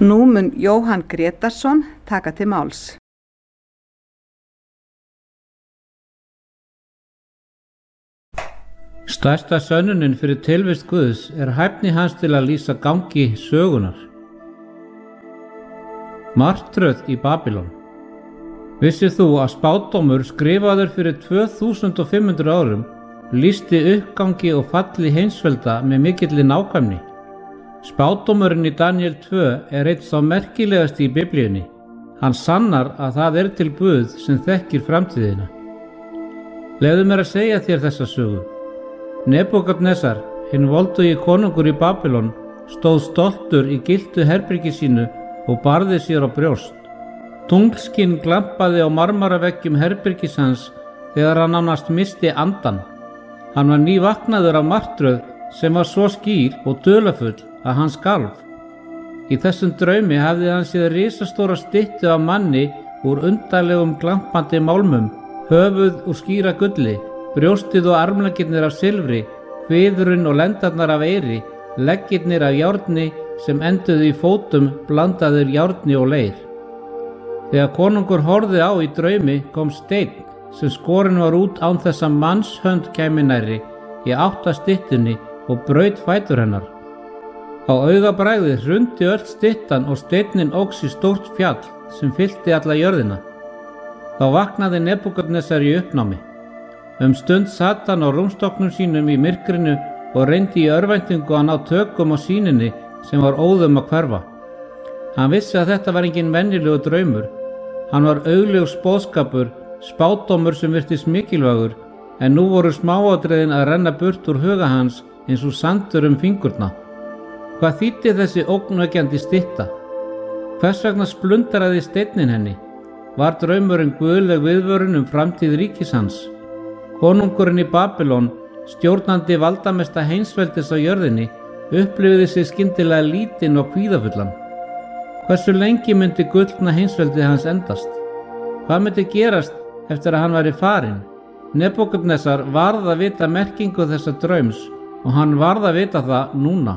Nú mun Jóhann Grétarsson taka til máls. Stærsta sönnunin fyrir tilvist Guðs hæfni hans til að lýsa gangi sögunar. Martröð í Babýlon. Vissir þú að spádómur skrifaður fyrir 2500 árum lýsti uppgangi og falli heimsvelda með mikilli nákvæmni? Spádómurinn í Daniel 2 einn sá merkilegasti í Biblíunni. Hann sannar að það til Guð sem þekkir framtíðina. Leyfðu mér að segja þér þessa sögu. Nebúkadnesar, hinn voldugi konungur í Babýlon, stóð stoltur í gylltu herbergi sínu og barði sér á brjóst. Tunglskinn glampaði á marmaraveggjum herbergis hans þegar hann nánast missti andan. Hann var nývaknaður af martröð sem var svo skýr og dularfull að hann skalf. Í þessum draumi hafði hann séð risastóra styttu af manni úr undarlegum glampandi málmum, höfuð úr skíra gulli, brjóstið og armleggirnir af silfri, kviðurinn og lendarnar af eyri, leggirnir af járni sem enduðu í fótum blandaður járni og leir. Þegar konungur horfði á í draumi kom steinn sem skorinn var út án þess að mannshönd kæmi nærri í átt að styttunni og braut fætur hennar. Á augabragði hrundi öll styttan og steinninn óx í stórt fjall sem fyllti alla jörðina. Þá vaknaði Nebúkadnesar í uppnámi. Stund sat hann á rúmstokknum sínum í myrkrinu og reyndi í örvæntingu að ná tökum á sýninni sem var óðum að hverfa. Hann vissi að þetta var engin venjulegur draumur. Hann var augljós boðskapur, spádómur sem virtist mikilvægur, en nú voru smáatriðin að renna burt úr huga hans eins og sandur fingurna. Hvað þýddi þessi ógnvekjandi stytta? Hvers vegna splundaraði steinninn henni? Var draumurinn guðleg viðvörun framtíð ríkis hans? Konungurinn í Babýlon, stjórnandi valdamesta heimsveldis á jörðinni, upplifði sig skyndilega lítinn og kvíðafullan. Hversu lengi myndi gullna heimsveldið hans endast? Hvað myndi gerast eftir að hann væri farinn? Nebúkadnesar varð að vita merkingu þessa draums og hann varð að vita það núna.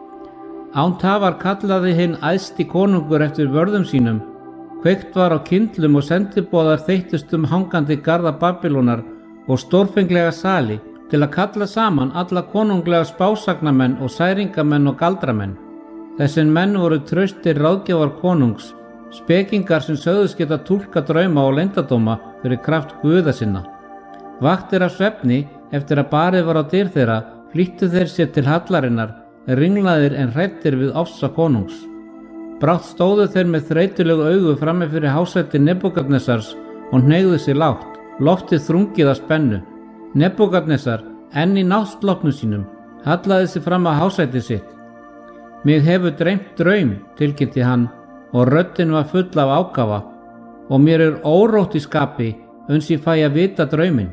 Án tafar kallaði hinn æðsti konungur eftir vörðum sínum. Kveikt var á kyndlum og sendiboðar þeyttust hangandi garða Babýlonar og stórfenglega sali til að kalla saman alla konunglega spásagnamenn og særingamenn og galdramenn. Þessir menn voru traustir ráðgjafar konungs, spekingar sem sögðust geta túlkað drauma og leyndardóma fyrir kraft guða sinna. Vaktir af svefni eftir að barið var á dyr þeirra, flýttu þeir sér til hallarinnar, ringlaðir en hræddir við ofsa konungs. Brátt stóðu þeir með þreytulegu augu frammi fyrir hásæti Nebúkadnesars og hneigðu sig lágt, loftið þrungið af spennu. Nebúkadnesar, enn í náttsloppnum sínum, hallaði sig fram á hásæti sitt. Mig hefur dreymt draum, tilkynnti hann, og röddin var full af ákafa, og mér órótt í skapi uns ég fæ að vita drauminn.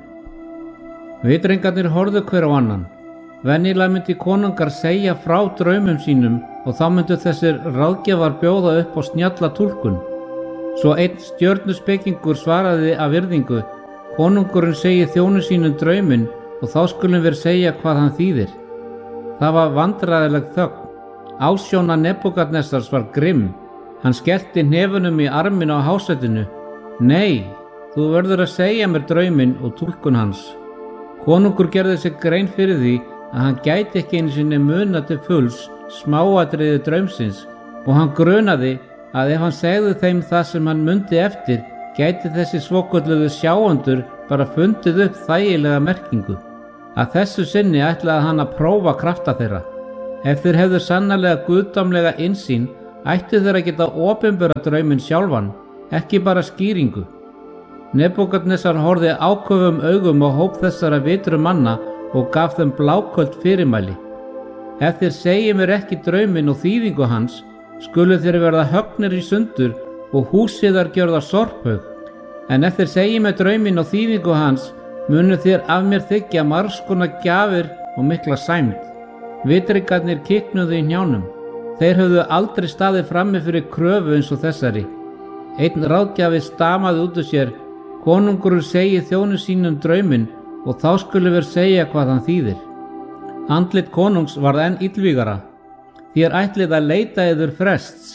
Vitringarnir horfðu hver á annan. Venjulega myndi konungar segja frá draumum sínum og þá myndu þessir ráðgjafar bjóða upp á snjalla túlkun. Svo einn stjörnuspekingur svaraði af virðingu: konungurinn segir þjónu sínum drauminn og þá skulum við segja hvað hann þýðir. Það var vandræðileg þögn. Ásjóna Nebúkadnesars var grimm. Hann skellti hnefunum í arminn á hásætinu. Nei, þú verður að segja mér drauminn og túlkun hans. Konungur gerði sig grein fyrir því að hann gæti ekki einu sinni muna til fulls smáatriði draumsins og hann grunaði að ef hann segði þeim það sem hann mundi eftir, gæti þessi svokölluðu sjáendur bara fundið upp þægilega merkingu. Að þessu sinni ætlaði hann að prófa krafta þeirra. Ef þeir hefðu sannarlega guðdómlega innsýn, ættu þeir að geta opinbera drauminn sjálfan, ekki bara skýringu. Nebúkadnesar horfði áköfum augum á hóp þessara vitru manna og gaf þeim bláköld fyrirmæli. Ef þeir segi mér ekki drauminn og þýðingu hans, skulu þeir verða höggnir í sundur og húsiðar gjörða sorphaug. En ef þeir segi mér drauminn og þýðingu hans, munu þeir af mér þiggja margs konar gjafir og mikla sæmd. Vitringarnir kiknuðu í hnjánum. Þeir höfðu aldrei staðið frammi fyrir kröfu eins og þessari. Einn ráðgjafi stamaði út úr sér: konungurinn segir þjónu sínum drauminn og þá skulum við segja hvað hann þýðir. Andlit konungs varð enn illvígara. Þér ætlið að leita yður frests.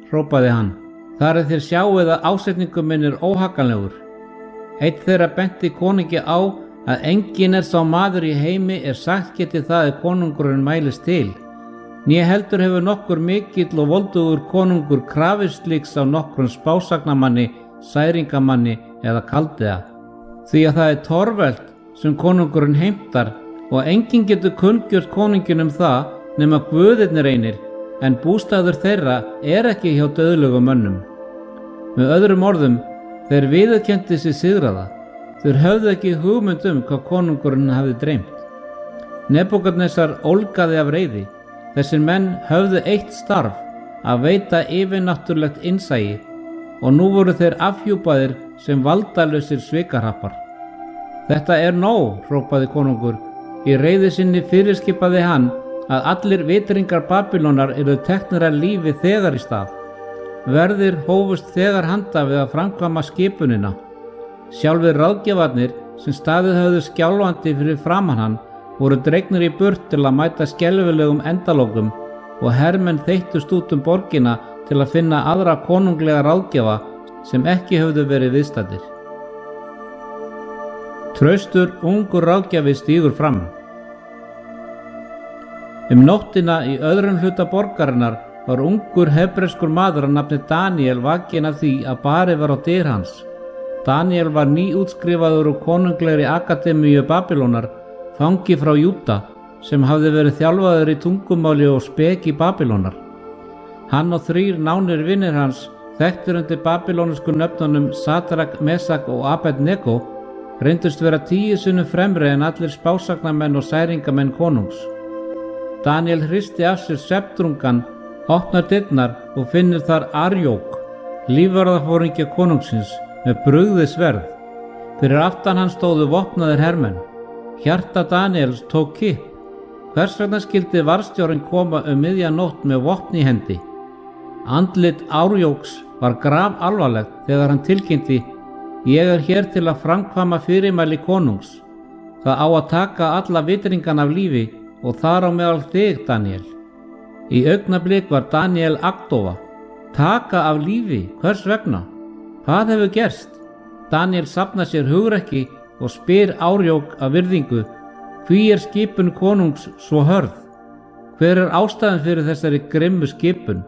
hrópaði hann. Þar þér sjáið að ásetningur minn óhagganlegur. Einn þeirra benti konungi á að enginn sá maður í heimi sagt geti það konungurinn mælist til. Né heldur hefur nokkur mikill og voldugur konungur krafist slíks af nokkrum spásagnamanni, særingamanni eða kaldiða. Því að það torvelt sem konungurinn heimtar og enginn getur kunngjört konunginum það nema guðirnir einir, en bústaður þeirra ekki hjá dauðlegum mönnum. Með öðrum orðum, þeir viðurkenndu sig sigraða. Þeir höfðu ekki hugmynd hvað konungurinn hafði dreymt. Nebúkadnesar ólgaði af reiði. Þessir menn höfðu eitt starf, að veita yfirnáttúrlegt innsæi, og nú voru þeir afhjúpaðir sem valdalausir svikahrappar. Þetta nóg, hrópaði konungur. Í reiði sinni fyrirskipaði hann að allir vitringar Babýlonar yrðu teknir af lífi þegar í stað. Verðir hófust þegar handa við að framkvæma skipunina. Sjálfir ráðgjafarnir sem staðið höfðu skjálfandi fyrir framan hann voru dregnir í burt til að mæta skelfilegum endalokum og hermenn þeyttust út borgina til að finna aðra konunglega ráðgjafa sem ekki höfðu verið viðstaddir. Traustur ungur ráðgjafi stígur fram. Nóttina í öðrum hluta borgarinnar var ungur hebreskur maður að nafni Daniel vakinn af því að barið var á dyr hans. Daniel var nýútskrifaður úr konunglegri akademíu Babýlonar, fangi frá Júda, sem hafði verið þjálfaður í tungumáli og speki Babýlonar. Hann og 3 nánir vinir hans, þekktir undir babýlonísku nöfnunum Sadrak, Mesak og Abednego, reyndust vera 10 sinnum fremri en allir spásagnamenn og særingamenn konungs. Daniel hristi af sér svefndrungan, opnar dyrnar og finnur þar Arjók, lífvarðarforingja konungsins, með brugðið sverð. Fyrir aftan hann stóðu vopnaðir hermenn. Hjarta Daniels tók kipp. Hvers vegna skyldi varðstjórinn koma miðja nótt með vopn í hendi? Andlit Arjóks var grafalvarlegt þegar hann tilkynnti: Ég hér til að framkvæma fyrirmæli konungs. Það á að taka alla vitringan af lífi og þar á meðal þig, Daniel. Í augnablik var Daniel agndofa. Taka af lífi, hvers vegna? Hvað hefur gerst? Daniel safnar sér hugrekki og spyr Arjók af virðingu: Hví skipun konungs svo hörð? Hver ástæðan fyrir þessari grimmu skipun?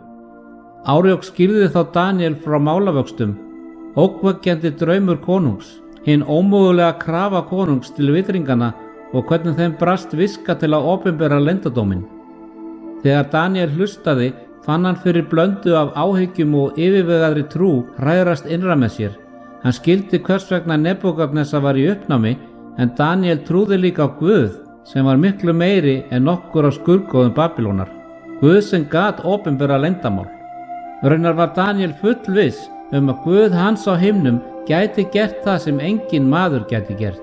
Arjók skýrði þá Daniel frá málavöxtum, ógnvekjandi draumur konungs, hinn ómögulega krafa konungs til vitringana og hvernig þeim brast viska til að opinbera leyndardóminn. Þegar Daniel hlustaði fann hann fyrir blöndu af áhyggjum og yfirvegaðri trú hrærast innra með sér. Hann skildi hvers vegna Nebúkadnesar var í uppnámi, en Daniel trúði líka á Guð sem var miklu meiri en nokkur á skurðgoðum Babýlonar. Guð sem gat opinbera leyndamál. Raunar var Daniel fullviss að Guð hans á himnum gæti gert það sem enginn maður gæti gert.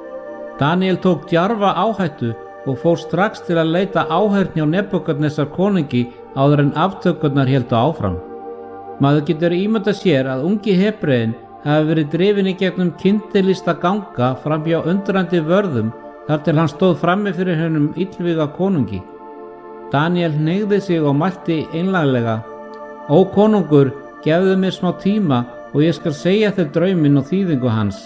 Daniel tók djarfa áhættu og fór strax til að leita áheyrn hjá Nebúkadnesar konungi áður en aftökurnar héldu áfram. Maður getur ímyndað sér að ungi Hebreinn hafi verið drifinn í gegnum kyndilista ganga framhjá undrandi vörðum þar til hann stóð frammi fyrir hennum illvíga konungi. Daniel hneigði sig og mælti einlæglega: Ó konungur, gefðu mér smá tíma og ég skal segja þér drauminn og þýðingu hans.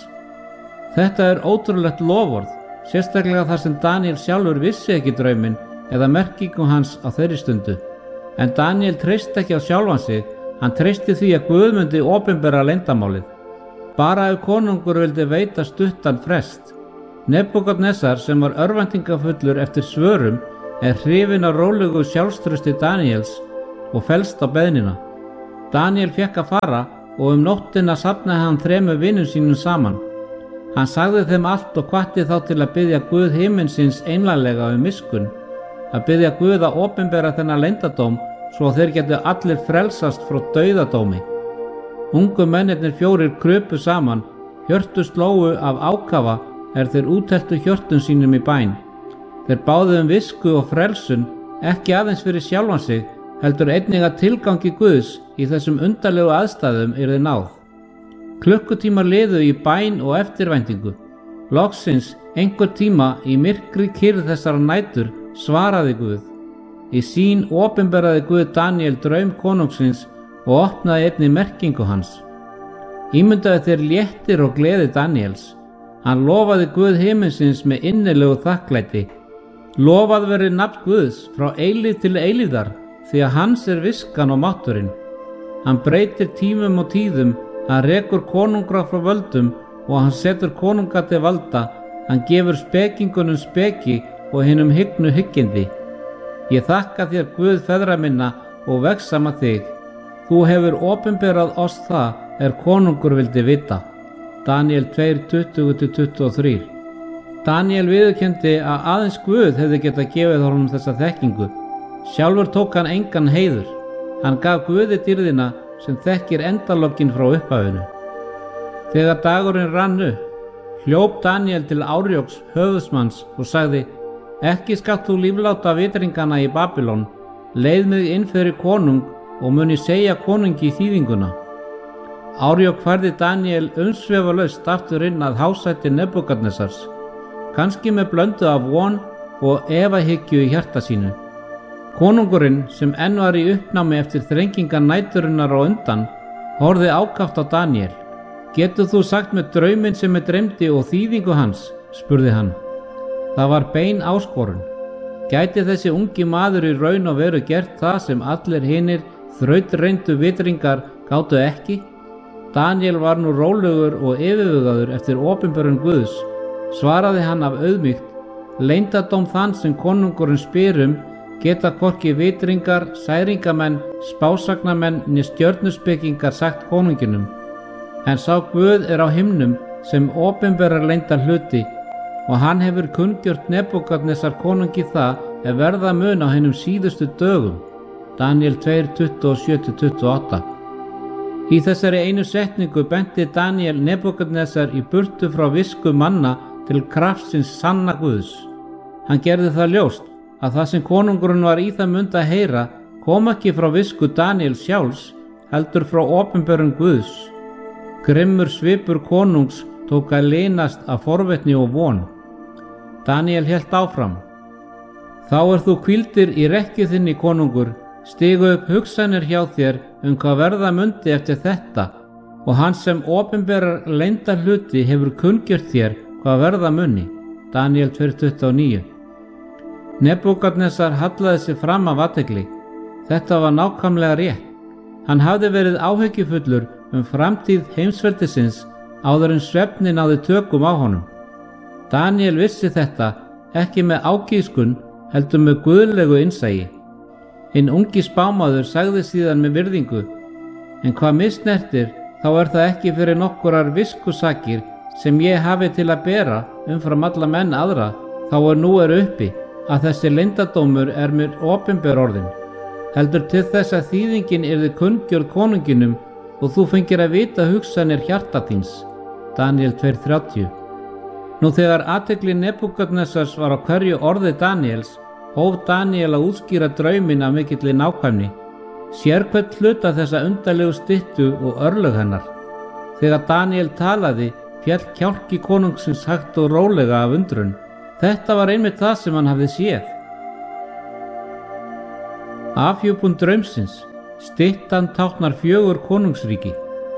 Þetta ótrúlegt loforð, sérstaklega þar sem Daniel sjálfur vissi ekki drauminn eða merkingu hans á þeirri stundu. En Daniel treysti ekki á sjálfan sig, hann treysti því að Guð myndi opinbera leyndamálið. Bara ef konungur vildi veita stuttan frest. Nebúkadnesar, sem var örvæntingafullur eftir svörum, hrifinn af rólegu sjálfstrausti Daniels og fellst á beiðnina. Daniel fékk að fara og nóttina safnaði hann 3 vinum sínum saman. Hann sagði þeim allt og hvatti þá til að biðja Guð himinsins einlæglega miskunn, að biðja Guð að opinbera þennan leyndardóm svo þeir getu allir frelsast frá dauðadómi. Ungu mennirnir 4 krupu saman, hjörtu slóu af ákafa þeir útheltu hjörtum sínum í bæn. Þeir báðu visku og frelsun, ekki aðeins fyrir sjálfan sig, heldur einnig að tilgangi Guðs í þessum undarlegu aðstæðum yrði náð. Klukkutímar liðu í bæn og eftirvæntingu. Loksins einhver tíma í myrkri kyrrð þessara nætur svaraði Guð. Í sín opinberaði Guð Daniel draum konungsins og opnaði einnig merkingu hans. Ímyndaðu þér léttir og gleði Daníels. Hann lofaði Guð himinsins með innilegu þakklæti. Lofað verið nafn Guðs frá eilíð til eilíðar, því að hans viskan og mátturinn. Hann breytir tímum og tíðum, hann rekur konungra frá völdum og hann setur konunga til valda. Hann gefur spekingunum speki og hinum hygnu hyggindi. Ég þakka þér Guð feðra minna og vegsama þig. Þú hefur opinberað oss það konungur vildi vita. Daniel 2:20-23. Daniel viðurkenndi að aðeins Guð hefði getað gefið honum þessa þekkingu. Sjálfur tók hann engan heiður. Hann gaf Guði dýrðina sem þekkir endalokkin frá upphafinu. Þegar dagurinn rann upp, hljóp Daniel til Árjóks höfuðsmanns og sagði: Ekki skalt þú lífláta vitringana í Babylon, leið mig inn fyrir konung og mun ég segja konungi þýðinguna. Árjók færði Daniel umsvefalaust aftur inn að hásæti Nebúkadnesars, kannski með blöndu af von og efahyggju í hjarta sínu. Konungurinn, sem enn var í uppnámi eftir þrengingar næturinnar á undan, horfði ákaft á Daniel. Getur þú sagt með drauminn sem dreymdi og þýðingu hans? Spurði hann. Það var bein áskorun. Gæti þessi ungi maður í raun og veru gert það sem allir hinir þrautreyndu vitringar gátu ekki? Daniel var nú rólegur og yfirvegaður eftir opinberun Guðs. Svaraði hann af auðmýkt: Leyndardóm þann sem konungurinn spyr geta hvorki vitringar, særingamenn, spásagnamenn né stjörnuspekingar sagt konunginum. En sá Guð á himnum sem opinberar leynda hluti, og hann hefur kunngjört Nebúkadnesar konungi það verða mun á hinum síðustu dögum. Daniel 2:27-28. Í þessari einu setningu benti Daniel Nebúkadnesar í burtu frá visku manna til kraftsins sanna Guðs. Hann gerði það ljóst að það sem konungurinn var í það mund að heyra kom ekki frá visku Daniel sjálfs, heldur frá opinberun Guðs. Grimmur svipur konungs tók að linast af forvitni og von. Daniel hélt áfram: Þá þú hvíldir í rekkju þinni, konungur, stigu upp hugsanir hjá þér hvað verða mundi eftir þetta, og hann sem opinberar leynda hluti hefur kunngjört þér hvað verða muni. Daniel 2:29. Nebúkadnesar hallaði sig fram af athygli. Þetta var nákvæmlega rétt. Hann hafði verið áhyggjufullur framtíð heimsveldisins áður en svefni náði tökum á honum. Daniel vissi þetta ekki með ágískun, heldur með guðlegu innsæi. Hinn ungi spámaður sagði síðan með virðingu: En hvað misnertir, þá það ekki fyrir nokkurar viskusakir sem ég hafi til að bera umfram alla menn aðra, þá nú uppi að þessi leyndardómur mér opinber orðin. Heldur til þess að þýðingin yrði kunngjörð konunginum og þú fengir að vita hugsanir hjarta þíns. Daniel 2:30. Nú þegar athygli Nebúkadnesars var á hverju orði Daniels, hóf Daniel að útskýra drauminn af mikilli nákvæmni, sérhvern hluta þessa undarlegu styttu og örlög hennar. Þegar Daniel talaði, féll kjálki konungsins hægt og rólega af undrun. Þetta var einmitt það sem hann hafði séð. Afhjúpun draumsins. Styttan táknar 4 konungsríki.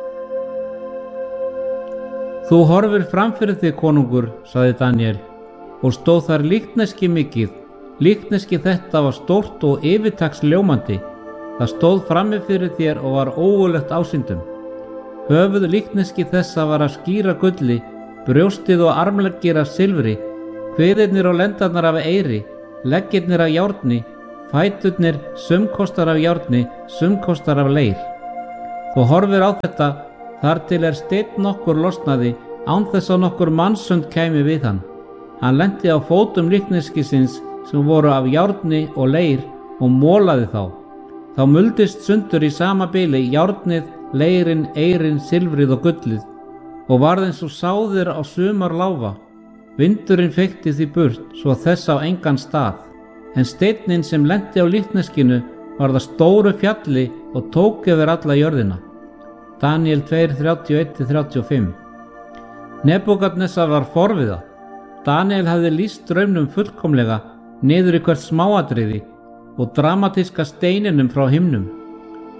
Þú horfir framfyrir þig, konungur, sagði Daniel, og stóð þar líkneski mikið. Líkneski þetta var stórt og yfirtaksljómandi. Það stóð frammi fyrir þér og var ógurlegt ásýndum. Höfuð líkneski þessa var af skýra gulli, brjóstið og armleggir af silfri, kviðirnir og lendarnar af eyri, leggirnir af járni, fæturnir sumkostar af járni, sumkostar af leir. Þú horfir á þetta þar til steinn nokkur losnaði án þess að nokkur mannssönd kæmi við hann. Hann lenti á fótum líkneskisins sem voru af járni og leir og molaði þá. Þá muldist sundur í sama bili járnið, leirin, eyrin, silfrið og gullið og varð eins og sáðir á sumar láfa. Vindurinn feykti því burt svo þess á engan stað. En steinninn sem lenti á líkneskinu var það stóru fjalli og tók yfir alla jörðina. Daniel 2:31-35. Nebúkadnesar var forviða. Daniel hafði lýst draumnum fullkomlega niður í hvert smáatriði og dramatíska steininum frá himnum.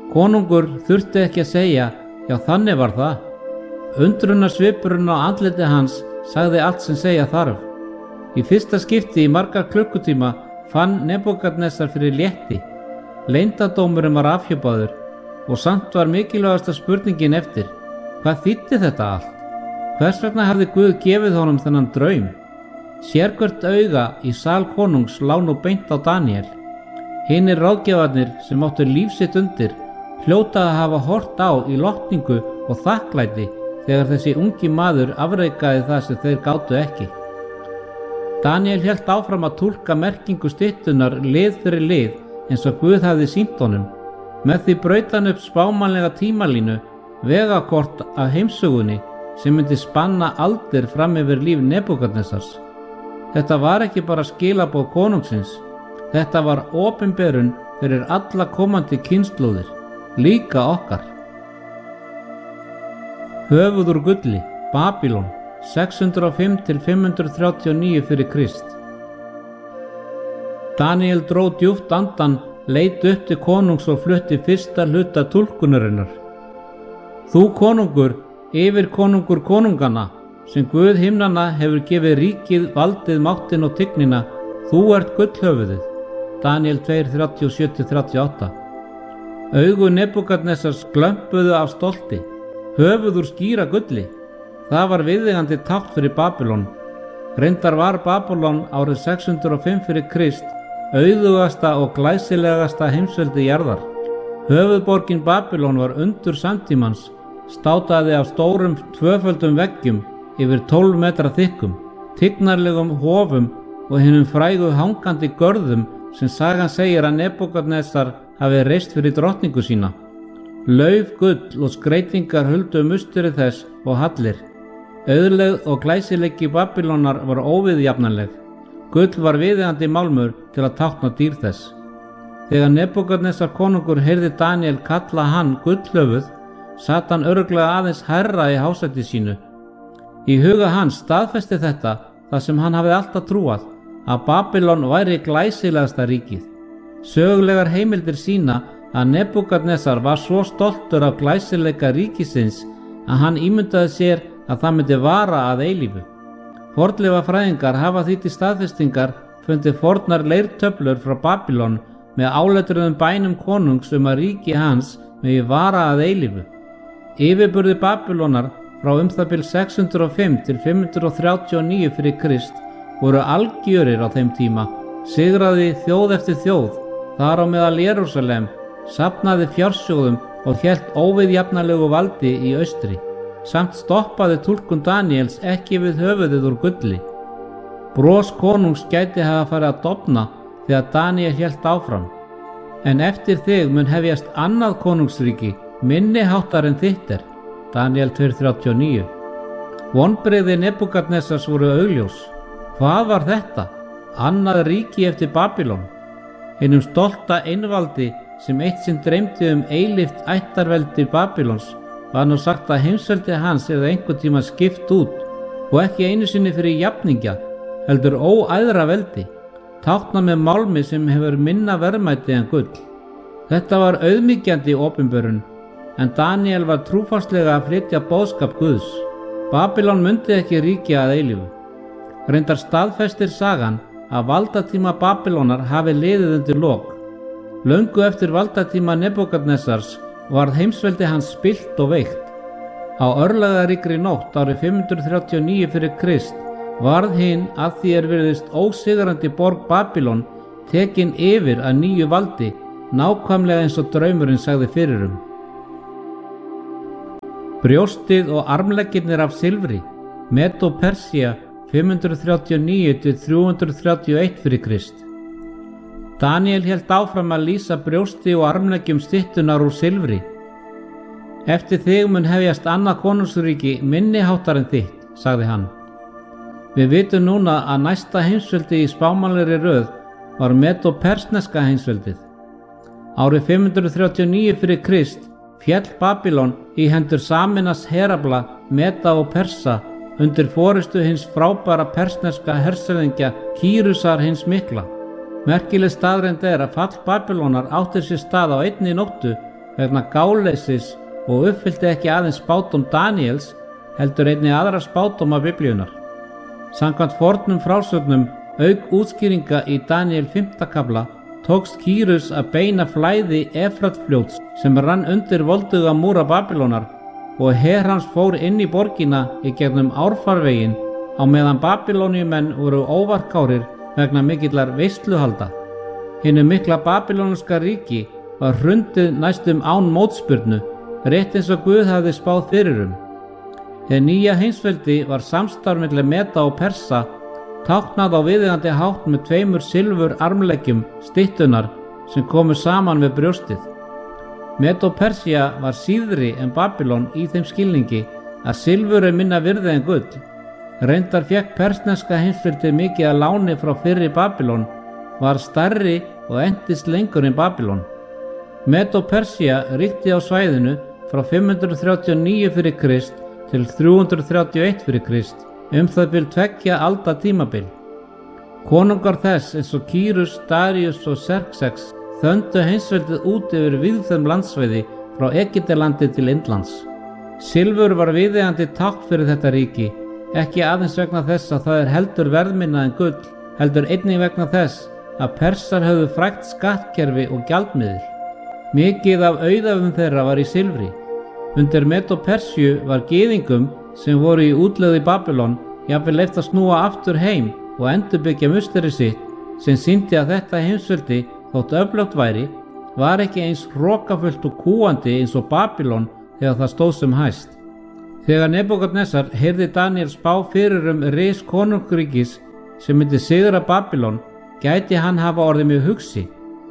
Konungur þurfti ekki að segja, já þannig var það. Undrunarsvipurinn á andliti hans sagði allt sem segja þarf. Í fyrsta skipti í marga klukkutíma fann Nebúkadnesar fyrir létti. Leyndardómurinn var afhjúpaður og samt var mikilvægasta spurningin eftir: hvað þýddi þetta allt? Hvers vegna hafði Guð gefið honum þennan draum? Sérhvert auga í sal konungs lá nú beint á Daníel. Hinir ráðgjafarnir sem áttu líf sitt undir hljóta að hafa hort á í lotningu og þakklæti þegar þessi ungi maður afreikaði það sem þeir gátu ekki. Daníel hélt áfram að túlka merkingu styttunnar lið fyrir lið eins og Guð hafði sýnt honum. Með því braut hann upp spámanlega tímalínu, vegakort af heimsögunni sem myndi spanna aldir fram yfir líf Nebúkadnesars. Þetta var ekki bara skilaboð konungsins, þetta var opinberun fyrir alla komandi kynslóðir, líka okkar. Höfuð úr gulli, Babýlon, 605 til 539 fyrir Krist. Daníel dró djúpt andan, leit upp til konungs og flutti fyrsta hluta túlkunarinnar. Þú konungur, yfir konungur konungana, sem Guð himnanna hefur gefið ríkið, valdið, máttinn og tignina, þú ert gullhöfuðið. Daníel 2:37-38. Augu Nebúkadnesars glömpuðu af stolti, höfuð úr skíra gulli. Það var viðeigandi tákn fyrir Babýlon. Reyndar var Babýlon árið 605 fyrir Krist auðugasta og glæsilegasta heimsveldi jarðar. Höfuðborgin Babýlon var undur samtímans, státaði af stórum tvöföldum veggjum yfir 12 metra þykkum, tignarlegum hofum og hinum frægu hangandi görðum sem sagan segir að Nebúkadnesar hafi reist fyrir drottningu sína. Lauf, gull og skreytingar huldu musteri þess og hallir. Auðlegð og glæsileiki Babýlonar var óviðjafnanleg. Gull var viðeigandi málmur til að tákna dýr þess. Þegar Nebúkadnesar konungur heyrði Daníel kalla hann gullhöfuð, sat hann örugglega aðeins hærra í hásæti sínu. Í huga hans staðfesti þetta það sem hann hafði alltaf trúað, að Babýlon væri glæsilegasta ríkið. Sögulegar heimildir sína að Nebúkadnesar var svo stoltur af glæsileika ríkisins að hann ímyndaði sér að það myndi vara að eilífu. Fornleifafræðingar hafa því til staðfestingar fundið fornar leirtöflur frá Babýlon með áletruðum bænum konungs að ríki hans megi vara að eilífu. Yfirburði Babýlonar frá það bil 605 til 539 fyrir Krist voru algjörir á þeim tíma, sigraði þjóð eftir þjóð, þar á meðal Jerúsalem, safnaði fjársjóðum og hélt óviðjafnalegu valdi í austri, samt stoppaði túlkun Daníels ekki við höfuðið úr gulli. Bros konungs gæti hafa farið að dofna þegar Daníel hélt áfram. En eftir þig mun hefjast annað konungsríki, minni háttar en þitt er. Daníel 2:39. Vonbrigði Nebúkadnesars voru augljós. Hvað var þetta? Annað ríki eftir Babýlon. Hinum stolta einvaldi sem eitt sinn dreymdi eilíft ættarveldi Babýlons var nú sagt að heimsveldi hans eða einhvern tíma skipt út og ekki einu sinni fyrir jafningja, heldur óæðra veldi, táknað með málmi sem hefur minna verðmæti en gull. Þetta var auðmýkjandi opinberun, en Daníel var trúfastlega að flytja boðskap Guðs. Babýlon mundi ekki ríkja að eilífu. Reyndar staðfestir sagan að valdatíma Babýlonar hafi liðið undir lok. Löngu eftir valdatíma Nebúkadnesars varð heimsveldi hans spillt og veikt. Á örlagaríkri nótt árið 539 fyrir Krist varð hin að því virðist ósigrandi borg Babýlon tekin yfir að nýju valdi, nákvæmlega eins og draumurinn sagði fyrir Brjóstið og armleggirnir af silfri, Medo-Persía 539 til 331 fyrir Krist. Daníel hélt áfram að lýsa brjósti og armleggjum styttunnar úr silfri. Eftir þig mun hefjast annað konungsríki minni háttar en þitt, sagði hann. Við vitum núna að næsta heimsveldi í spámanlegri röð var Medo-persneska heimsveldið. Árið 539 fyrir Krist féll Babýlon í hendur Saminas herafla Meda og Persa undir forystu hins frábæra persneska hershöfðingja Kýrusar hins mikla. Merkileg staðreynd að fall Babýlonar átti sér stað á einni nóttu vegna gáleysis og uppfyllti ekki aðeins spádóm Daníels heldur einnig aðra spádóma Biblíunnar. Samkvæmt fornum frásögnum auk útskýringa í Daníel 5. kafla tókst Kýrus að beina flæði Efratfljóts sem rann undir volduga múra Babýlonar og her hans fór inn í borgina í gegnum árfarveginn á meðan Babýloníumenn voru óvarkárir vegna mikillar veisluhalda. Hinu mikla babýlonska ríki var hrundið næstum án mótspyrnu, rétt eins og Guð hafði spáð fyrir Hið nýja heimsveldi var samstarf milli Meda og Persa, táknað á viðeigandi hátt með 2 silfur armleggjum styttunnar sem komu saman við brjóstið. Medo-Persía var síðri en Babýlon í þeim skilningi að silfur minna virði en gull. Reyndar fékk persneska heimsveldið mikið að láni frá fyrri Babýlon, var stærri og entist lengur en Babýlon. Medo-Persía ríkti á svæðinu frá 539 fyrir Krist til 331 fyrir Krist, það bil 2 alda tímabil. Konungar þess eins og Kýrus, Daríus og Xerxes þöndu heimsveldið út yfir víðfeðm landsvæði frá Egyptalandi til Indlands. Silfur var viðeigandi tákn fyrir þetta ríki, ekki aðeins vegna þess að það heldur verðminna en gull, heldur einnig vegna þess að Persar höfðu frægt skattkerfi og gjaldmiðil. Mikið af auðæfum þeirra var í silfri. Undir Medo-Persíu var gyðingum sem voru í útlegð í Babýlon jafnvel leyft að snúa aftur heim og endurbyggja musteri sitt, sem sýndi að þetta heimsveldi, þótt öflugt væri, var ekki eins hrokafullt og kúandi eins og Babýlon þegar það stóð sem hæst. Þegar Nebúkadnesar heyrði Daníel spá fyrir ris konungsríkis sem myndi sigra Babýlon, gæti hann hafa orðið mjög hugsi.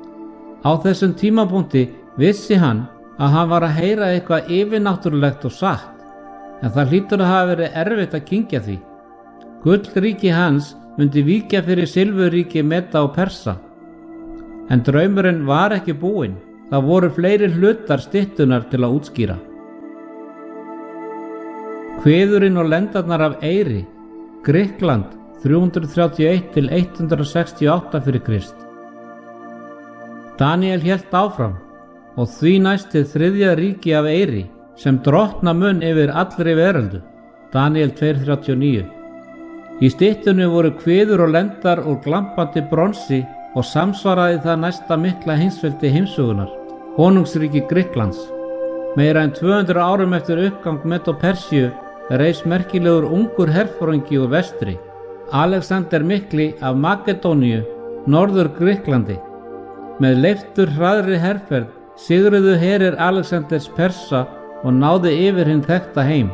Á þessum tímapunkti vissi hann að hann var að heyra eitthvað yfirnáttúrulegt og satt, en það hlýtur að hafa verið erfitt að kyngja því. Gullríki hans myndi víkja fyrir silfurríki Meda og Persa. En draumurinn var ekki búinn, það voru fleiri hlutar styttunnar til að útskýra. Kviðurinn og lendarnar af Eyri, Grikkland 331 til 168 fyrir Krist. Daníel hélt áfram og því næst til 3. ríki af Eyri sem drottna mun yfir allri veröldu. Daníel 2:39. Í styttunni voru kviður og lendar úr glampandi bronsi og samsvaraði það næsta mikla heimsveldi heimsögunar, konungsríki Grikklands. Meira en 200 árum eftir uppgang Medo-Persíu reis merkilegur ungur herforingi úr vestri, Alexander mikli af Makedóníu, norður Grikklandi. Með leiftur hraðri herferð sigruðu herir Alexanders Persa og náði yfir hinn þekkta heim.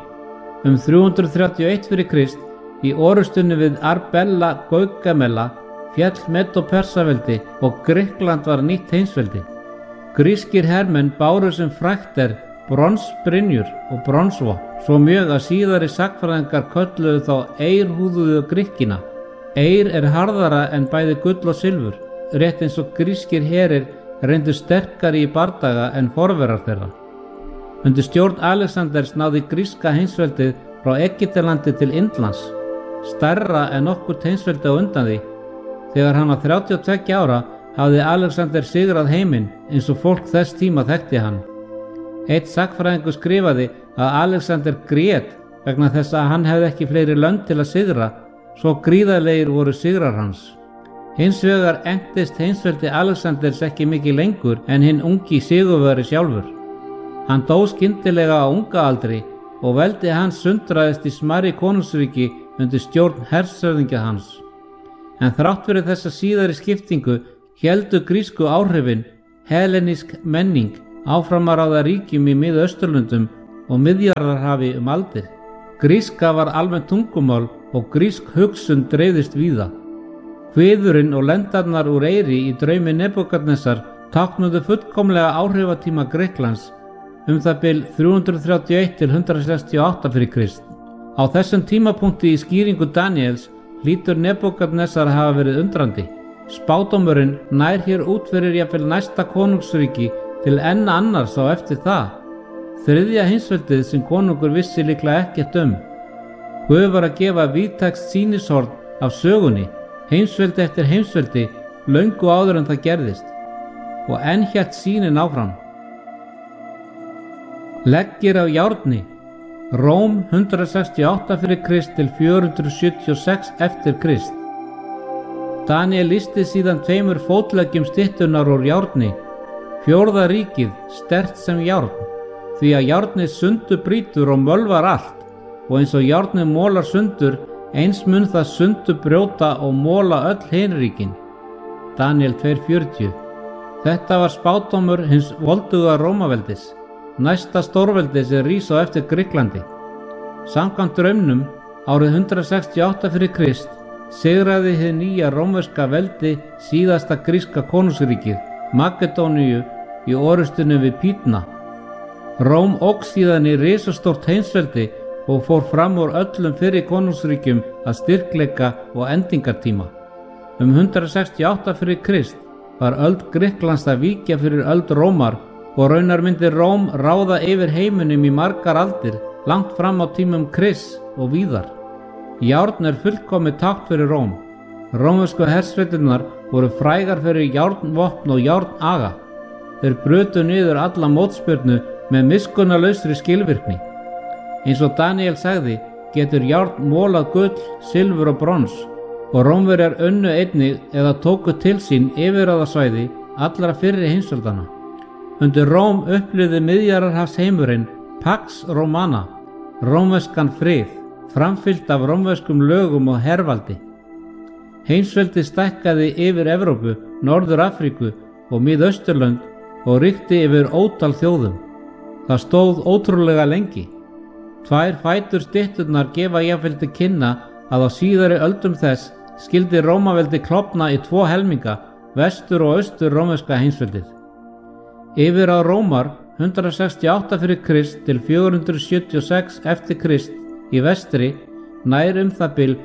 331 fyrir Krist, í orustunni við Arbela Gaugamela, féll Medo-Persaveldi og Grikkland var nýtt heimsveldi. Grískir hermenn báru sem frægt bronsbrynjur og bronsvopn, svo mjög að síðari sagnfræðingar kölluðu þá eirhúðuðu Grikkina. Eir harðara en bæði gull og silfur, rétt eins og grískir herir reyndu sterkari í bardaga en forverar þeirra. Undir stjórn Alexanders náði gríska heimsveldið frá Egyptalandi til Indlands, stærra en nokkurt heimsveldi á undan því. Þegar hann var 32 ára hafði Alexander sigrað heiminn eins og fólk þess tíma þekkti hann. Eitt sagnfræðingur skrifaði að Alexander grét vegna þess að hann hefði ekki fleiri lönd til að sigra, svo gríðarlegir voru sigrar hans. Hins vegar entist heimsveldi Alexanders ekki mikið lengur en hinn ungi sigurvegari sjálfur. Hann dó skyndilega á unga aldri og veldi hans sundraðist í smærri konungsríki undir stjórn hershöfðingja hans. En þrátt fyrir þessa síðari skiptingu héldu grísku áhrifin, hellenísk menning, áfram að ráða ríkjum í Mið-Austurlöndum og Miðjarðarhafi aldir. Gríska var almennt tungumál og grísk hugsun dreifðist víða. Kviðurinn og lendarnar úr Eyri í draumi Nebúkadnesar táknuðu fullkomlega áhrifatíma Grikklands, það bil 331 til 168 fyrir Krist. Á þessum tímapunkti í skýringu Daníels hlýtur Nebúkadnesar að hafa verið undrandi. Spádómurinn nær hér út fyrir jafnvel næsta konungsríki til enn annars á eftir það, 3. heimsveldið sem konungur vissi líklega ekkert Guð var að gefa víðtækt sýnishorn af sögunni, heimsveldi eftir heimsveldi, löngu áður en það gerðist, og enn hélt sýnin áfram. Leggir af járni. Róm 168 fyrir Krist til 476 eftir Krist. Daniel listi síðan 2 fótleggjum styttunnar úr járni. 4. ríkið, sterkt sem járn, því að járnið sundur brýtur og mölvar allt, og eins og járnið mólar sundur, eins mun það sundur brjóta og móla öll hin ríkin. Daniel 2:40. Þetta var spádómur hins volduga Rómaveldis, næsta stórveldis sem rís á eftir Grikklandi. Samkvæmt draumnum árið 168 fyrir Krist sigraði hið nýja rómverska veldi síðasta gríska konungsríkið, Makedóníu, í orustunni við Pýtna. Róm óx síðan í risastórt heimsveldi og fór fram úr öllum fyrri konungsríkjum að styrkleika og endingartíma. 168 fyrir Krist var öld Grikklands að víkja fyrir öld Rómar og raunar myndi Róm ráða yfir heiminum í margar aldir, langt fram á tímum Krists og víðar. Járn fullkomið tákn fyrir Róm. Rómversku hersveitirnar voru frægar fyrir járnvopn og járnaga. Þeir brutu niður alla mótspyrnu með miskunnarlausri skilvirkni. Eins og Daniel sagði, getur járn mólað gull, silfur og brons, og Rómverjar unnu einnig eða tóku til sín yfirráðasvæði allra fyrri heimsveldana. Undir Róm upplifði Miðjarðarhafsheimurinn Pax Romana, rómverskan frið, framfyllt af rómverskum lögum og hervaldi. Heimsveldi stækkaði yfir Evrópu, Norður-Afríku og Mið-Austurlönd og ríkti yfir ótal þjóðum. Það stóð ótrúlega lengi. 2 fætur stytturnar gefa jafnvel til kynna að á síðari öldum þess skildi Rómaveldi klofna í 2 helminga, vestur og austur rómverska heimsveldið. Yfir á Rómar 168 fyrir Krist til 476 eftir Krist í vestri nær það bil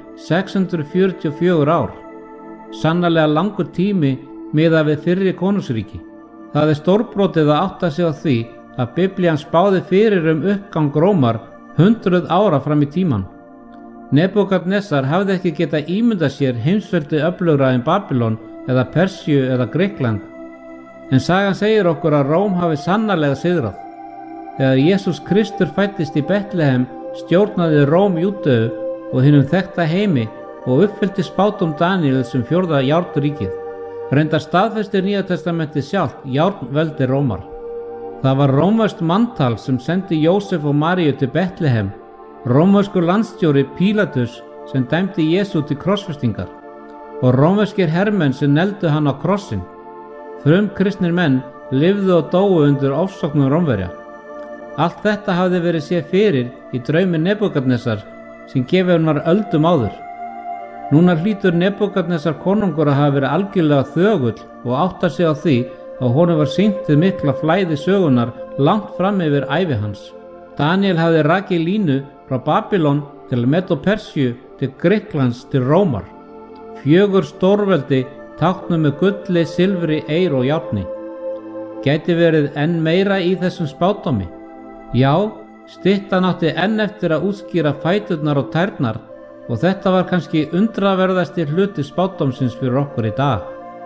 644 ár. Sannarlega langur tími miðað við fyrri konungsríki. Það stórbrotið að átta sig á því að Biblían spáði fyrir uppgang Rómar 100 ára fram í tíman. Nebúkadnessar hafði ekki getað ímyndað sér heimsveldi öflugra en Babylon eða Persíu eða Grikkland. En sagan segir okkur að Róm hafi sannarlega sigrað. Þegar Jesús Kristur fæddist í Betlehem stjórnaði Róm Júdeu og hinum þekkta heimi og uppfyllti spádóm Daníels 4. járnríkið. Reyndar staðfestir Nýja testamentið sjálft járnveldi Rómar. Það var rómverskt manntal sem sendi Jósef og Maríu til Betlehem, rómverskur landstjóri Pílatus sem dæmdi Jesú til krossfestingar og rómverskir hermenn sem neldu hann á krossin. Frumkristnir menn lifðu og dóu undir ofsóknum Rómverja. Allt þetta hafði verið séð fyrir í draumi Nebúkadnessar sem gefinn var öldum áður. Núna hlýtur Nebúkadnessar konungur að hafa verið algjörlega þögull og átta sig á því að honum var sýnt hið mikla flæði sögunar langt fram yfir ævi hans. Daniel hafði rakið línu frá Babylon til Medo-Persíu til Grikklands til Rómar. 4 stórveldi táknuð með gulli, silfri, eyr og járni. Gæti verið enn meira í þessum spádómi? Já, styttan átti enn eftir að útskýra fæturnar og tærnar og þetta var kannski undraverðasti hluti spádómsins fyrir okkur í dag.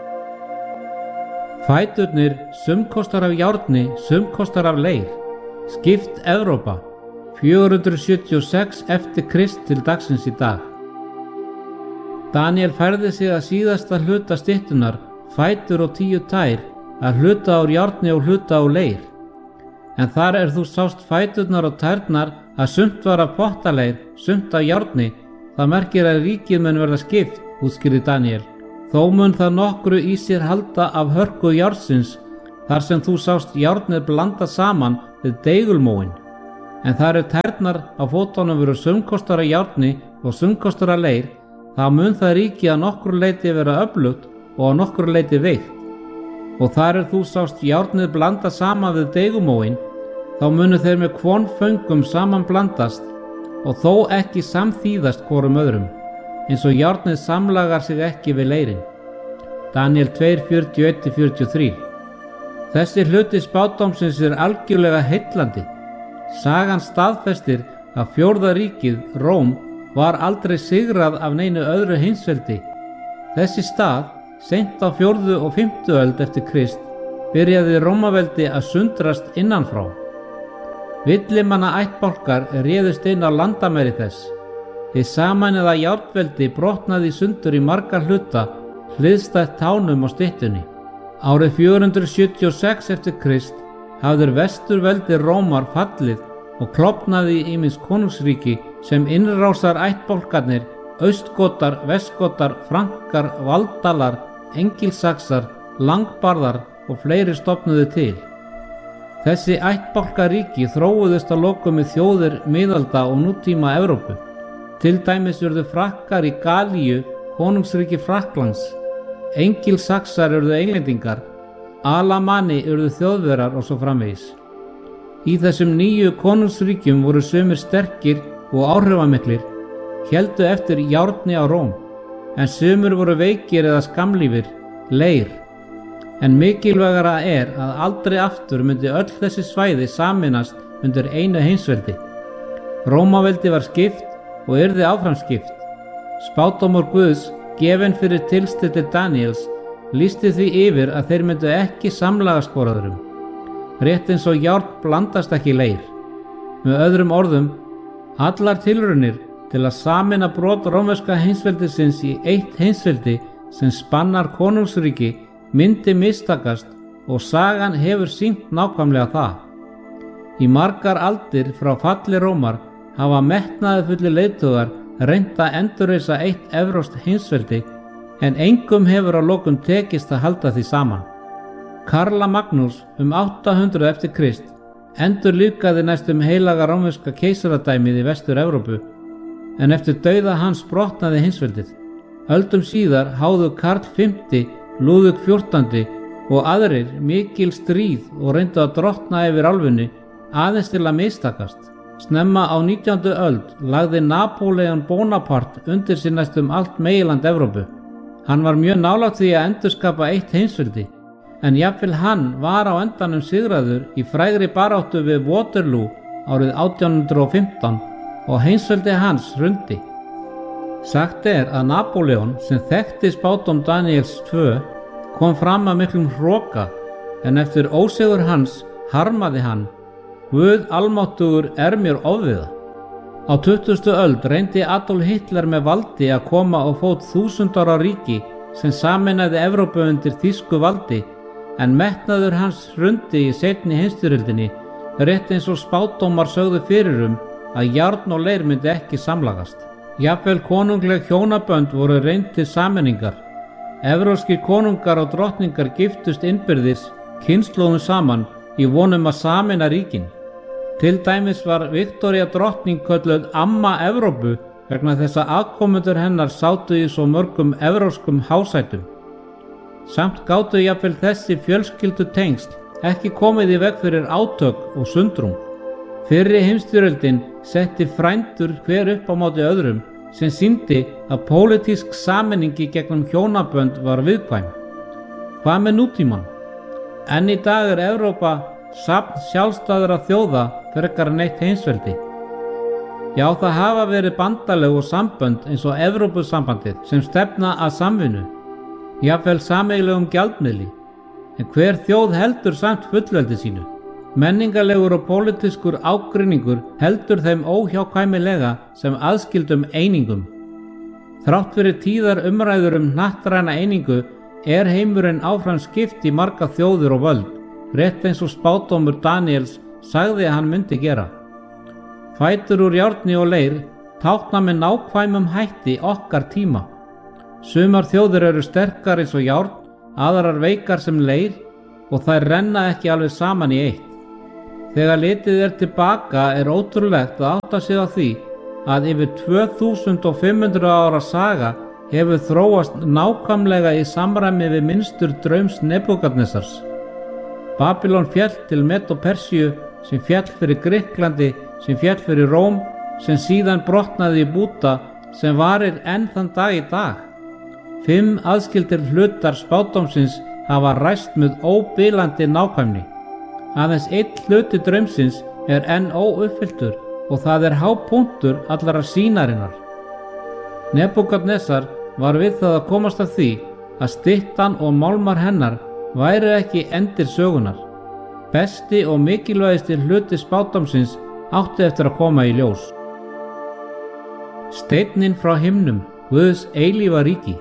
Fæturnir, sum kostar af járni, sum kostar af leir. Skipt Evrópa, 476 eftir Krist til dagsins í dag. Daniel færði sig að síðasta hluta styttunar, fætur og 10 tær, að hluta úr járni og hluta úr leir. En þar þú sást fæturnar og tærnar að sumt var af pottaleir, sumt af járni, það merkir að ríkið mun verða skipt, útskýrði Daniel. Þó mun það nokkru í sér halda af hörku járnsins, þar sem þú sást járnið blanda saman við deigulmóin. En þar tærnar á fótunum veru sumkostar af járni og sumkostar af leir, þá mun það ríki að nokkru leiti vera öflugt og að nokkru leiti veikt. Og þar þú sást járnið blanda saman við deigulmóin, þá munu þeir með kvonföngum saman blandast og þó ekki samþýðast hvorum öðrum, eins og járnið samlagar sig ekki við leirin. Daniel 2:41-43. Þessi hluti spádómsins algjörlega heillandi. Sagan staðfestir að 4. ríkið, Róm, var aldrei sigrað af neinu öðru heimsveldi. Þessi stað, seint á 4. og 5. öld eftir Krist, byrjaði Rómaveldi að sundrast innanfrá. Villimanna ættbálkar réðust inn á landamæri þess. Hið sameinaða járnveldi brotnaði í sundur í marga hluta, hliðstætt tánum á styttunni. Árið 476 eftir Krist hafði vesturveldi Rómar fallið og klofnaði í ýmis konungsríki sem innrásar ættbálkarnir, austgotar, vestgotar, frankar, valdalar, engilsaxar, langbarðar og fleiri stofnuðu til. Þessi ættbálkaríki þróuðust að lokum í þjóðir miðalda og nútíma Evrópu. Til dæmis urðu frakkar í Galíu konungsríki Frakklands, engilsaxar urðu englendingar, alamanni urðu þjóðverjar og svo framvegis. Í þessum nýju konungsríkjum voru sumir sterkir og áhrifamiklir, héldu eftir járni á Róm, en sumir voru veikir eða skamlífir, leir. En mikilvægara að aldrei aftur myndi öll þessi svæði sameinast undir einu heimsveldi. Rómaveldi var skipt og yrði áfram skipt. Spádómur Guðs, gefinn fyrir tilstilli Daníels, lýsti því yfir að þeir myndu ekki samlagast hvor öðrum. Rétt eins og járn blandast ekki leir. Með öðrum orðum, allar tilraunir til að sameina brot rómverska heimsveldisins í eitt heimsveldi sem spannar konungsríki myndi mistakast og sagan hefur sýnt nákvæmlega það. Í margar aldir frá falli Rómar hafa metnaðarfullir leiðtogar reynt að endurreisa eitt evrópskt heimsveldi, en engum hefur á lokum tekist að halda því saman. Karla Magnús 800 eftir Krist endurlífgaði næstum heilaga rómverska keisaradæmið í Vestur-Evrópu, en eftir dauða hans brotnaði heimsveldið. Öldum síðar háðu Karl V, Lúðvík XIV og aðrir mikil stríð og reyndu að drottna yfir álfunni aðeins til að mistakast. Snemma á 19. öld lagði Napóleon Bonaparte undir sig næstum allt meginland Evrópu. Hann var mjög nálægt því að endurskapa eitt heimsveldi, en jafnvel hann var á endanum sigraður í frægri baráttu við Waterloo árið 1815 og heimsveldi hans hrundi. Sagt að Napóleon, sem þekkti spádóm Daníels 2, kom fram að miklum hroka, en eftir ósigur hans harmaði hann: Guð almáttugur mér ofviða. Á 20. öld reyndi Adolf Hitler með valdi að koma á fót 1000 ára ríki sem sameinaði Evrópu undir þýsku valdi, en metnaður hans hrundi í seinni heimsstyrjöldinni, rétt eins og spádómar sögðu fyrir að járn og leir myndi ekki samlagast. Jafnvel konungleg hjónabönd voru reynd til sameiningar. Evrópskir konungar og drottningar giftust innbyrðis kynslóðum saman í vonum að sameina ríkin. Til dæmis var Viktoría drottning kölluð amma Evrópu vegna þess að afkomendur hennar sátu í svo mörgum evrópskum hásætum. Samt gátu jafnvel þessi fjölskyldu tengsl ekki komið í veg fyrir átök og sundrung. Fyrri heimsstyrjöldin setti frændur hver upp á móti öðrum, sem sýndi að pólitísk sameiningi gegnum hjónabönd var viðkvæm. Hvað með nútímann? Enn í dag Evrópa safn sjálfstæðra þjóða frekar en eitt heimsveldi. Já, það hafa verið bandalög og sambönd eins og Evrópusambandið sem stefna að samvinnu, jafnvel sameiginlegum gjaldmiðli, en hver þjóð heldur samt fullveldi sínu. Menningarlegur og pólitískur ágreiningur heldur þeim óhjákvæmilega sem aðskildum einingum. Þrátt fyrir tíðar umræður hnattræna einingu heimurinn áfram skipt í marga þjóðir og völd, rétt eins og spádómur Daníels sagði að hann myndi gera. Fætur úr járni og leir tákna með nákvæmum hætti okkar tíma. Sumar þjóðir eru sterkar eins og járn, aðrar veikar sem leir, og þær renna ekki alveg saman í eitt. Þegar litið tilbaka ótrúlegt að átta sig á því að yfir 2500 ára saga hefur þróast nákvæmlega í samræmi við mynstur draums Nebúkadnesars. Babylon féll til Medo-Persíu, sem féll fyrir Grikklandi, sem féll fyrir Róm, sem síðan brotnaði í búta, sem varir enn þann dag í dag. 5 aðskildir hlutar spádómsins hafa ræst með óbilandi nákvæmni. Aðeins 1 hluti draumsins enn óuppfylltur og það hápunktur allara sýnarinnar. Nebúkadnesar var við það að komast að því að styttan og málmar hennar væru ekki endir sögunar. Besti og mikilvægasti hluti spádómsins átti eftir að koma í ljós. Steinninn frá himnum, Guðs eilífa ríki.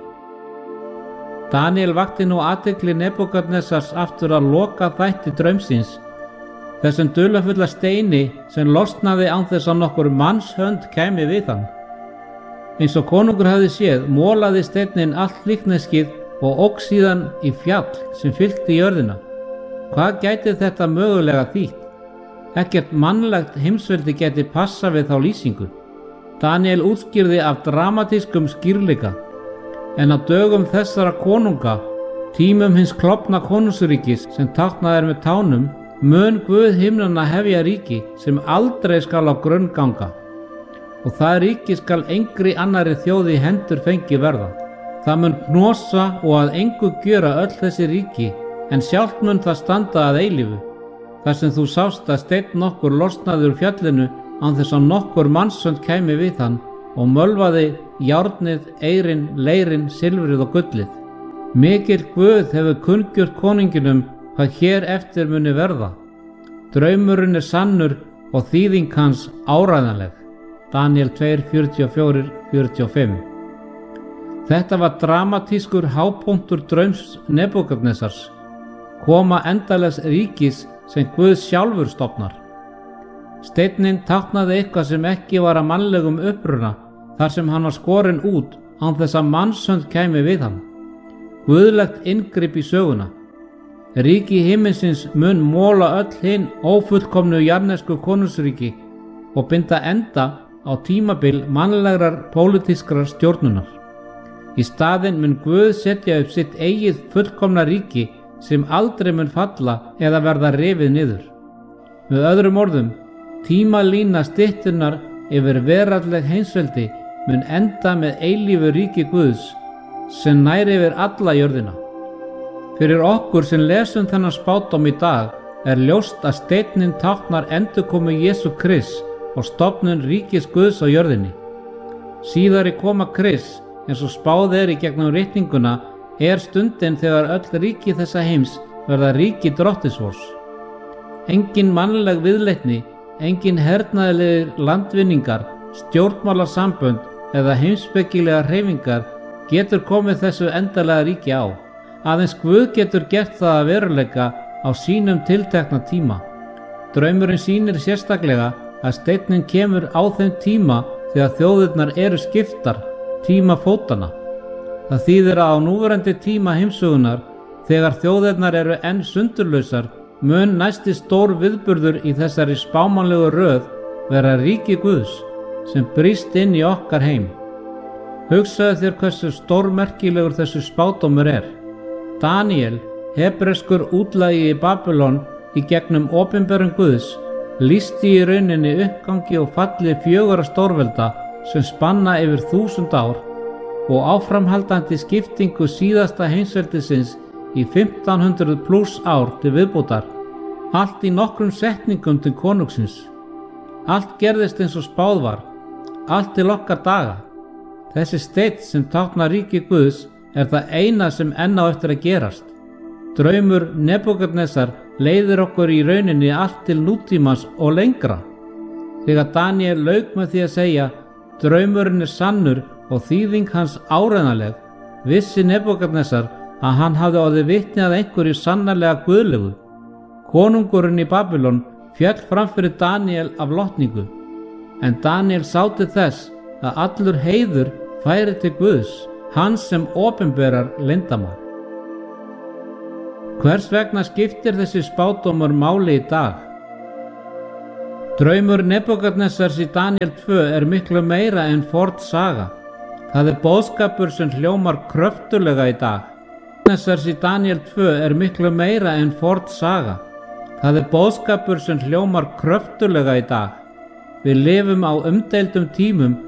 Daniel vakti nú athygli Nebúkadnesars aftur að loka þætti draumsins, þessum dularfulla steini sem losnaði án þess að nokkur manns hönd kæmi við hann. Eins og konungur hafði séð, molaði steinninn allt líkneskið og óx síðan í fjall sem fyllti jörðina. Hvað gæti þetta mögulega þýtt? Ekkert mannlegt heimsveldi gæti passa við þá lýsingu. Daniel útskýrði af dramatískum skýrleika, en á dögum þessara konunga, tímum hins klofna konungsríkis sem táknað er með tánum, mun Guð himnanna hefja ríki sem aldrei skal á grunn ganga, og það ríki skal engri annarri þjóð í hendur fengi verða. Það mun hnosa og að engu gjöra öll þessi ríki, en sjálft mun það standa að eilífu, þar sem þú sást að steinn nokkur losnaði úr fjallinu án þess að nokkur mannshönd kæmi við hann og mölvaði járnið, eyrin, leirin, silfrið og gullið. Mikill Guð hefur kunngjört konunginum hvað hér eftir muni verða. Draumurinn er sannur og þýðing hans áræðanleg. Daniel 2:44-45. Þetta var dramatískur hápunktur draums Nebúkadnesars, koma endalegs ríkis sem Guð sjálfur stofnar. Steinninn táknaði eitthvað sem ekki var að mannlegum uppruna, þar sem hann var skorinn út án þess að mannshönd kæmi við hann. Guðlegt inngrip í söguna. Ríki himinsins mun móla öll hinn ófullkomnu jarðnesku konungsríki og binda enda á tímabil mannlegrar pólitískrar stjórnunar. Í staðinn mun Guð setja upp sitt eigið fullkomna ríki sem aldrei mun falla eða verða rifið niður. Með öðrum orðum, tímalína styttunnar yfir veraldleg heimsveldi mun enda með eilífu ríki Guðs sem nær yfir alla jörðina. Fyrir okkur sem lesum þennan spádóm í dag er ljóst að steinninn táknar endurkomu Jesú Krists og stofnun ríkis Guðs á jörðinni. Síðari koma Krists, eins og spáð er í gegnum ritninguna, er stundin þegar öll ríki þessa heims verða ríki Drottinsvors. Engin mannleg viðleitni, engin hernaðarlegir landvinningar, stjórnmálasambönd eða heimspekilegar hreyfingar getur komið þessu endalega ríki á. Aðeins Guð getur gert það að veruleika á sínum tiltekna tíma. Draumurinn sýnir sérstaklega að steinninn kemur á þeim tíma þegar þjóðirnar eru skiptar, tíma fótanna. Það þýðir að á núverandi tíma heimsögunar, þegar þjóðirnar eru enn sundurlausar, mun næsti stór viðburður í þessari spámanlegu röð vera ríki Guðs sem brýst inn í okkar heim. Hugsaðu þér hversu stórmerkilegur þessu spádómur er. Daniel, hebreskur útlagi í Babylon í gegnum opinberun Guðs, lýsti í rauninni uppgangi og falli 4 stórvelda sem spanna yfir 1000 ár og áframhaldandi skiptingu síðasta heimsveldisins í 1500 pluss ár til viðbótar, allt í nokkrum setningum til konungsins. Allt gerðist eins og spáð var, allt til okkar daga. Þessi steinn sem táknar ríki Guðs er það eina sem enn á eftir að gerast. Draumur Nebúkadnesar leiðir okkur í rauninni allt til nútímans og lengra. Þegar Daniel lauk með því að segja draumurinn er sannur og þýðing hans áreiðanleg, vissi Nebúkadnesar að hann hafði orðið vitni að einhverju sannarlega guðlegu. Konungurinn í Babylon féll framfyrir Daniel af lotningu, en Daniel sá til þess að allur heiður færi til Guðs, hans sem opinberar leyndarmál. Hvers vegna skiptir þessi spádómur máli í dag? Draumur Nebúkadnesars í Daniel 2 er miklu meira en forn saga. Það er boðskapur sem hljómar kröftulega í dag. Nebúkadnesars í Daniel 2 er miklu meira en forn saga. Það er boðskapur sem hljómar kröftulega í dag. Við lifum á umdeildum tímum